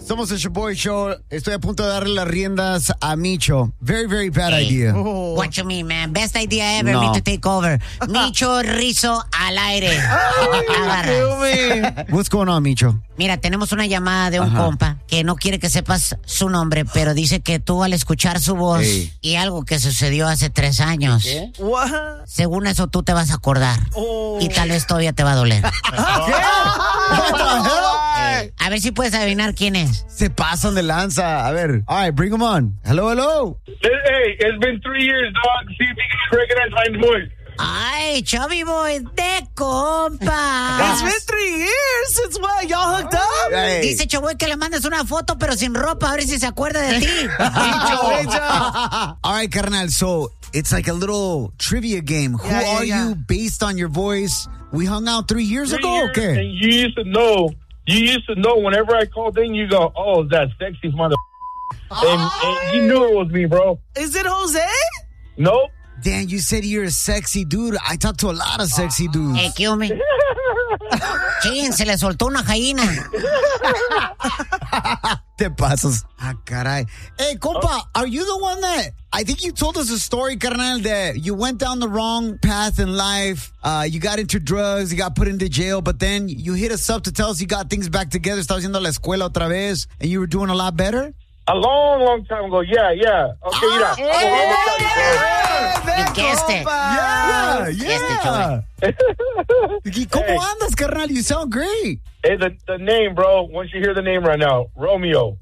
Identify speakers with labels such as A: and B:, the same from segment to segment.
A: Somos el Shaboy Show. Estoy a punto de darle las riendas a Micho. Very, very bad idea.
B: What you mean, man? Best idea ever,
A: No.
B: me to take over. Micho Rizzo al aire. Agarras.
A: What's going on, Micho?
B: Mira, tenemos una llamada de un compa que no quiere que sepas su nombre, pero dice que tú al escuchar su voz y algo que sucedió hace 3 años,
A: ¿Qué?
B: según eso tú te vas a acordar y tal vez todavía te va a doler. A ver si puedes adivinar quién es.
A: Se pasan de lanza. A ver. All right, bring him on. Hello, hello.
C: Hey, it's been 3 years, dog. See if you can recognize my voice.
B: Ay, Chubby Boy, de compa.
D: It's been 3 years since what? Y'all hooked up?
A: Hey.
B: Dice Chaboy que le mandes una foto pero sin ropa, a ver si se acuerda de ti.
A: All right, carnal. So it's like a little trivia game. Who are you based on your voice? We hung out 3 years ago? Okay.
C: And you used to know whenever I called in, you go, oh, that sexy mother. And you knew it was me, bro.
D: Is it Jose?
C: Nope.
A: Dan, you said you're a sexy dude. I talk to a lot of sexy dudes.
B: Hey, kill me. Chin, se le soltó una gallina.
A: Te pasas. Ah, caray. Hey, compa, are you the one that... I think you told us a story, carnal, that you went down the wrong path in life. You got into drugs, you got put into jail, but then you hit us up to tell us you got things back together, estabas yendo a la escuela otra vez, and you were doing a lot better?
C: A long time ago. Yeah. Okay, mira. I'm gonna tell you, bro.
B: You guessed it.
A: Yeah. ¿Y cómo andas, carnal? You sound great.
C: Hey, the name, bro. Once you hear the name right now, Romeo.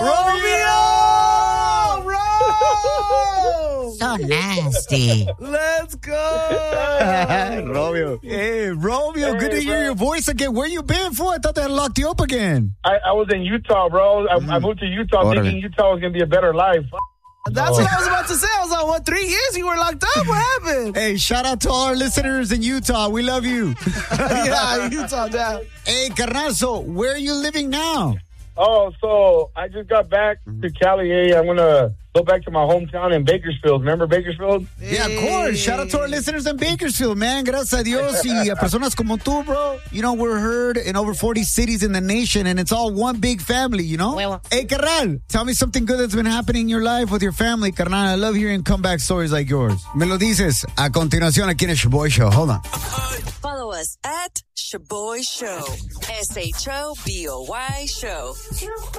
B: So nasty.
D: Let's go.
A: Romeo. Hey, Romeo, good to hear your voice again. Where you been for? I thought they had locked you up again.
C: I was in Utah, bro. I moved to Utah thinking Utah was going to be a better life.
D: That's what I was about to say. I was like, what, 3 years you were locked up? What happened?
A: Hey, shout out to all our listeners in Utah. We love you.
D: Yeah, Utah down.
A: Hey, carnal, so where are you living now?
C: Oh, so I just got back to Cali. Hey, I'm going to go back to my hometown in Bakersfield. Remember Bakersfield?
A: Yeah, of course. Shout out to our listeners in Bakersfield, man. Gracias a Dios y a personas como tú, bro. You know, we're heard in over 40 cities in the nation, and it's all one big family, you know?
B: Huevo.
A: Hey, carnal, tell me something good that's been happening in your life with your family, carnal. I love hearing comeback stories like yours. Me lo dices a continuación aquí en el Shaboy Show. Hold on.
E: Follow us at Shaboy Show. SHOBOY Show.